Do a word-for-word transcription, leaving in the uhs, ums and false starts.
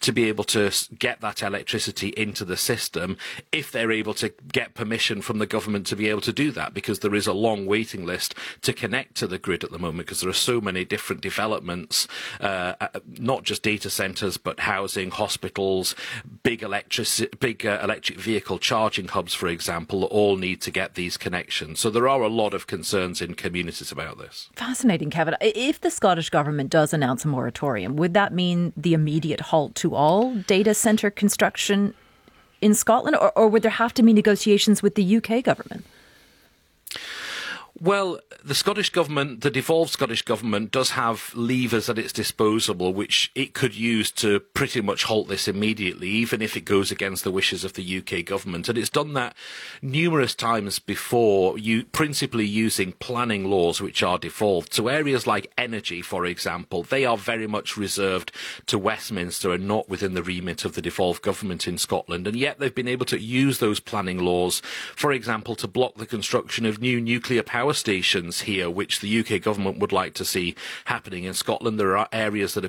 to be able to get that electricity into the system if they're able to get permission from the government to be able to do that, because there is a long waiting list to connect to the grid at the moment, because there are so many different developments, uh, not just data centres, but housing, hospitals, big electric, big uh, electric vehicle charging hubs, for example, all need to get these connections. So there are a lot of concerns in communities about this. Fascinating, Kevin. If the Scottish Government does announce a moratorium, would that mean the immediate halt to all data centre construction in Scotland, or, or would there have to be negotiations with the U K government? Well, the Scottish Government, the devolved Scottish Government, does have levers at its disposal which it could use to pretty much halt this immediately, even if it goes against the wishes of the U K Government. And it's done that numerous times before, you, principally using planning laws which are devolved. So areas like energy, for example, they are very much reserved to Westminster and not within the remit of the devolved government in Scotland. And yet they've been able to use those planning laws, for example, to block the construction of new nuclear power stations here, which the U K government would like to see happening in Scotland. There are areas that are